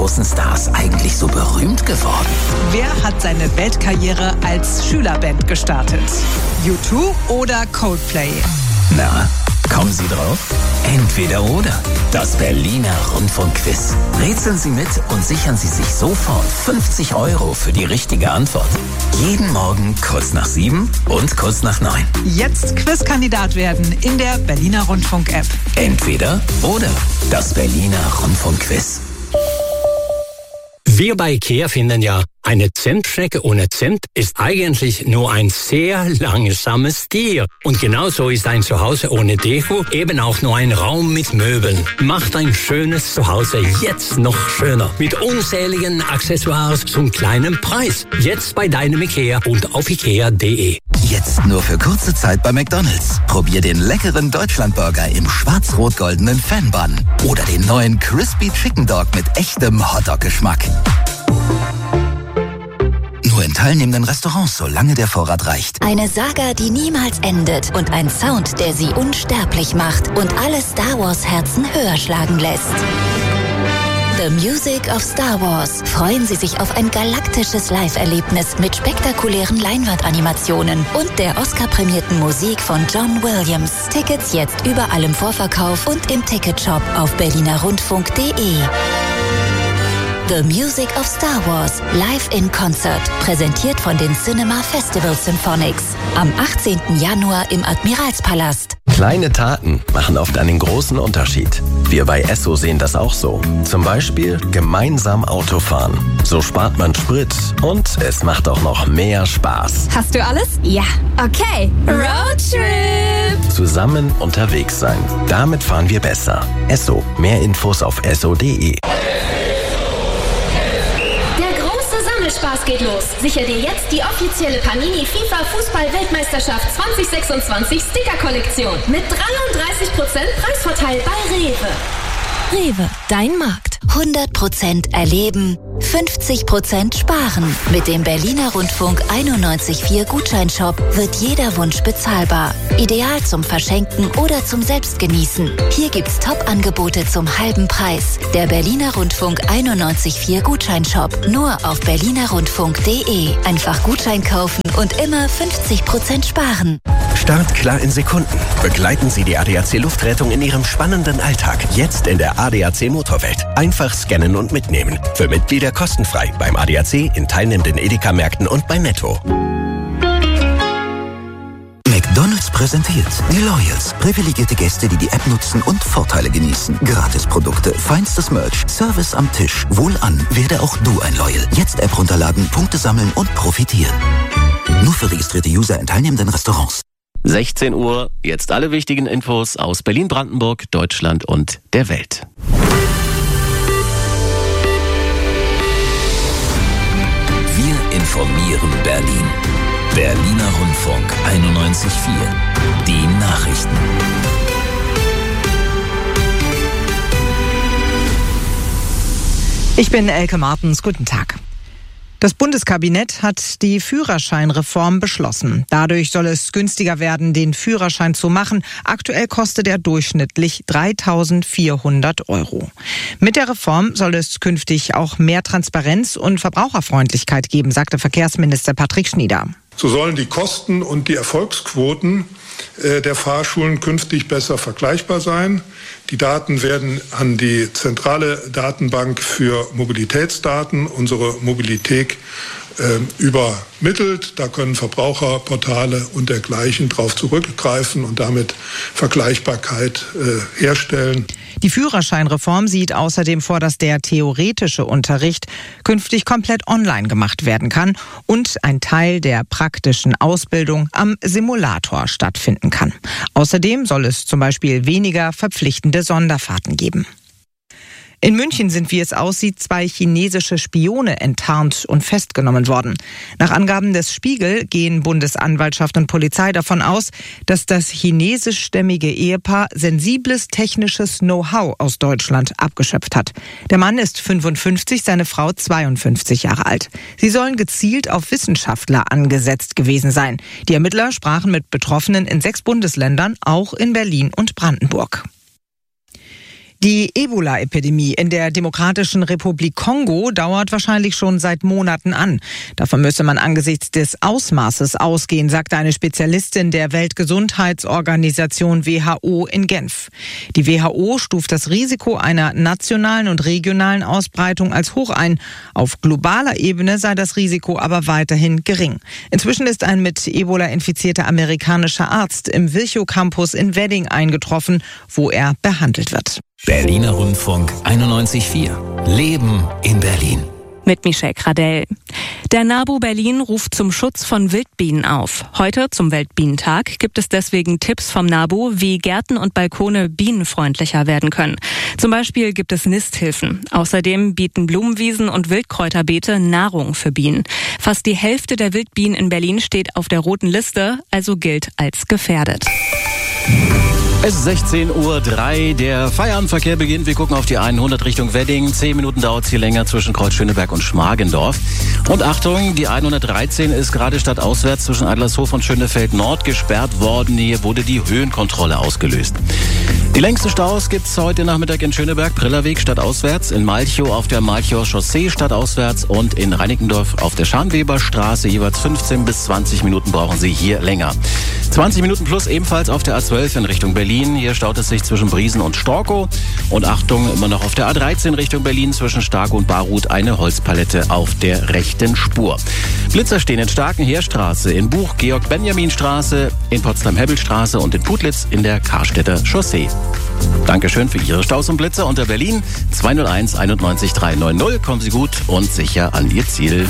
großen Stars eigentlich so berühmt geworden? Wer hat seine Weltkarriere als Schülerband gestartet? U2 oder Coldplay? Na, kommen Sie drauf? Entweder oder. Das Berliner Rundfunkquiz. Rätseln Sie mit und sichern Sie sich sofort 50 € für die richtige Antwort. Jeden Morgen kurz nach 7 und kurz nach 9. Jetzt Quizkandidat werden in der Berliner Rundfunk-App. Entweder oder. Das Berliner Rundfunkquiz. Wir bei IKEA finden ja, eine Zentstrecke ohne Zimt ist eigentlich nur ein sehr langsames Tier. Und genauso ist ein Zuhause ohne Deko eben auch nur ein Raum mit Möbeln. Macht ein schönes Zuhause jetzt noch schöner. Mit unzähligen Accessoires zum kleinen Preis. Jetzt bei deinem IKEA und auf ikea.de. Jetzt nur für kurze Zeit bei McDonald's. Probier den leckeren Deutschlandburger im schwarz-rot-goldenen Fan-Bun. Oder den neuen Crispy Chicken Dog mit echtem Hotdog-Geschmack. Nur in teilnehmenden Restaurants, solange der Vorrat reicht. Eine Saga, die niemals endet und ein Sound, der sie unsterblich macht und alle Star Wars Herzen höher schlagen lässt. The Music of Star Wars. Freuen Sie sich auf ein galaktisches Live-Erlebnis mit spektakulären Leinwandanimationen und der Oscar-prämierten Musik von John Williams. Tickets jetzt überall im Vorverkauf und im Ticketshop auf berlinerrundfunk.de. The Music of Star Wars, live in Concert, präsentiert von den Cinema Festival Symphonics. Am 18. Januar im Admiralspalast. Kleine Taten machen oft einen großen Unterschied. Wir bei Esso sehen das auch so. Zum Beispiel gemeinsam Autofahren. So spart man Sprit und es macht auch noch mehr Spaß. Hast du alles? Ja. Okay. Roadtrip! Zusammen unterwegs sein. Damit fahren wir besser. Esso. Mehr Infos auf esso.de. Spaß geht los. Sicher dir jetzt die offizielle Panini FIFA Fußball-Weltmeisterschaft 2026 Sticker-Kollektion mit 33% Preisvorteil bei Rewe. Rewe, dein Markt. 100% erleben, 50% sparen. Mit dem Berliner Rundfunk 91.4 Gutscheinshop wird jeder Wunsch bezahlbar. Ideal zum Verschenken oder zum Selbstgenießen. Hier gibt's Top-Angebote zum halben Preis. Der Berliner Rundfunk 91.4 Gutscheinshop. Nur auf berlinerrundfunk.de. Einfach Gutschein kaufen und immer 50% sparen. Start klar in Sekunden. Begleiten Sie die ADAC Luftrettung in Ihrem spannenden Alltag. Jetzt in der ADAC Motorwelt. Einfach scannen und mitnehmen. Für Mitglieder kostenfrei beim ADAC, in teilnehmenden Edeka-Märkten und bei Netto. McDonald's präsentiert die Loyals. Privilegierte Gäste, die die App nutzen und Vorteile genießen. Gratisprodukte, feinstes Merch, Service am Tisch. Wohlan, werde auch du ein Loyal. Jetzt App runterladen, Punkte sammeln und profitieren. Nur für registrierte User in teilnehmenden Restaurants. 16 Uhr, jetzt alle wichtigen Infos aus Berlin, Brandenburg, Deutschland und der Welt. Wir informieren Berlin. Berliner Rundfunk 91.4. Die Nachrichten. Ich bin Elke Martens. Guten Tag. Das Bundeskabinett hat die Führerscheinreform beschlossen. Dadurch soll es günstiger werden, den Führerschein zu machen. Aktuell kostet er durchschnittlich 3.400 €. Mit der Reform soll es künftig auch mehr Transparenz und Verbraucherfreundlichkeit geben, sagte Verkehrsminister Patrick Schnieder. So sollen die Kosten und die Erfolgsquoten der Fahrschulen künftig besser vergleichbar sein. Die Daten werden an die zentrale Datenbank für Mobilitätsdaten, unsere Mobilität, übermittelt. Da können Verbraucherportale und dergleichen drauf zurückgreifen und damit Vergleichbarkeit herstellen. Die Führerscheinreform sieht außerdem vor, dass der theoretische Unterricht künftig komplett online gemacht werden kann und ein Teil der praktischen Ausbildung am Simulator stattfinden kann. Außerdem soll es zum Beispiel weniger verpflichtende Sonderfahrten geben. In München sind, wie es aussieht, 2 chinesische Spione enttarnt und festgenommen worden. Nach Angaben des Spiegel gehen Bundesanwaltschaft und Polizei davon aus, dass das chinesischstämmige Ehepaar sensibles technisches Know-how aus Deutschland abgeschöpft hat. Der Mann ist 55, seine Frau 52 Jahre alt. Sie sollen gezielt auf Wissenschaftler angesetzt gewesen sein. Die Ermittler sprachen mit Betroffenen in 6 Bundesländern, auch in Berlin und Brandenburg. Die Ebola-Epidemie in der Demokratischen Republik Kongo dauert wahrscheinlich schon seit Monaten an. Davon müsse man angesichts des Ausmaßes ausgehen, sagte eine Spezialistin der Weltgesundheitsorganisation WHO in Genf. Die WHO stuft das Risiko einer nationalen und regionalen Ausbreitung als hoch ein. Auf globaler Ebene sei das Risiko aber weiterhin gering. Inzwischen ist ein mit Ebola infizierter amerikanischer Arzt im Virchow-Campus in Wedding eingetroffen, wo er behandelt wird. Berliner Rundfunk 91.4. Leben in Berlin. Mit Michelle Gradell. Der NABU Berlin ruft zum Schutz von Wildbienen auf. Heute, zum Weltbienentag, gibt es deswegen Tipps vom NABU, wie Gärten und Balkone bienenfreundlicher werden können. Zum Beispiel gibt es Nisthilfen. Außerdem bieten Blumenwiesen und Wildkräuterbeete Nahrung für Bienen. Fast die Hälfte der Wildbienen in Berlin steht auf der roten Liste, also gilt als gefährdet. Es ist 16:03 Uhr, der Feierabendverkehr beginnt. Wir gucken auf die 100 Richtung Wedding. 10 Minuten dauert es hier länger zwischen Kreuz-Schöneberg und Schmargendorf. Und Achtung, die 113 ist gerade stadtauswärts zwischen Adlershof und Schönefeld Nord gesperrt worden. Hier wurde die Höhenkontrolle ausgelöst. Die längsten Staus gibt's heute Nachmittag in Schöneberg, Brillerweg stadtauswärts, in Malchow auf der Malchower Chaussee stadtauswärts und in Reinickendorf auf der Scharnweberstraße. Jeweils 15 bis 20 Minuten brauchen Sie hier länger. 20 Minuten plus ebenfalls auf der A12 in Richtung Berlin. Hier staut es sich zwischen Briesen und Storkow. Und Achtung, immer noch auf der A13 Richtung Berlin zwischen Starkow und Barruth eine Holzpalette auf der rechten Spur. Blitzer stehen in Starkenheerstraße, in Buch, Georg-Benjamin-Straße, in Potsdam-Hebbelstraße und in Putlitz in der Karstädter Chaussee. Dankeschön für Ihre Staus und Blitzer unter Berlin 201 91 390. Kommen Sie gut und sicher an Ihr Ziel.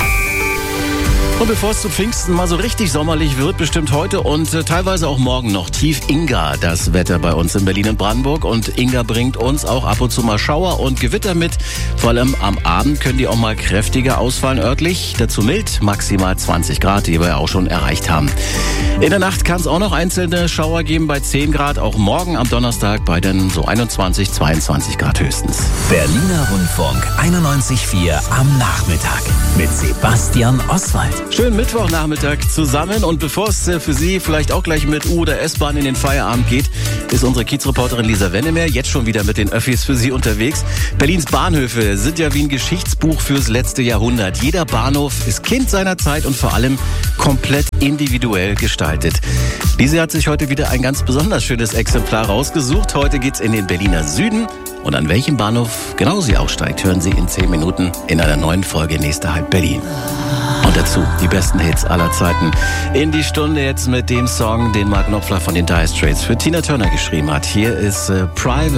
Und bevor es zu Pfingsten mal so richtig sommerlich wird, bestimmt heute und teilweise auch morgen noch tief Inga das Wetter bei uns in Berlin und Brandenburg. Und Inga bringt uns auch ab und zu mal Schauer und Gewitter mit. Vor allem am Abend können die auch mal kräftiger ausfallen örtlich. Dazu mild, maximal 20 Grad, die wir ja auch schon erreicht haben. In der Nacht kann es auch noch einzelne Schauer geben bei 10 Grad. Auch morgen am Donnerstag bei den so 21, 22 Grad höchstens. Berliner Rundfunk 91.4 am Nachmittag mit Sebastian Oswald. Schönen Mittwochnachmittag zusammen und bevor es für Sie vielleicht auch gleich mit U- oder S-Bahn in den Feierabend geht, ist unsere Kiezreporterin Lisa Wennemer jetzt schon wieder mit den Öffis für Sie unterwegs. Berlins Bahnhöfe sind ja wie ein Geschichtsbuch fürs letzte Jahrhundert. Jeder Bahnhof ist Kind seiner Zeit und vor allem komplett individuell gestaltet. Lisa hat sich heute wieder ein ganz besonders schönes Exemplar rausgesucht. Heute geht's in den Berliner Süden. Und an welchem Bahnhof genau sie aussteigt, hören Sie in 10 Minuten in einer neuen Folge Nächster Halt Berlin. Und dazu die besten Hits aller Zeiten. In die Stunde jetzt mit dem Song, den Mark Knopfler von den Dire Straits für Tina Turner geschrieben hat. Hier ist Private.